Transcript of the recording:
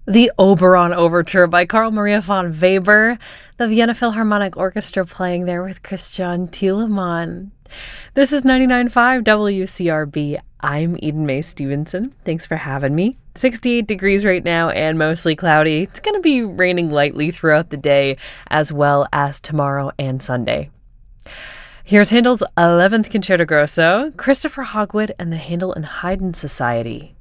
The Oberon Overture by Carl Maria von Weber, the Vienna Philharmonic Orchestra playing there with Christian Thielemann. This is 99.5 WCRB. I'm Eden Mae Stevenson. Thanks for having me. 68 degrees right now and mostly cloudy. It's going to be raining lightly throughout the day as well as tomorrow and Sunday. Here's Handel's 11th Concerto Grosso, Christopher Hogwood and the Handel and Haydn Society.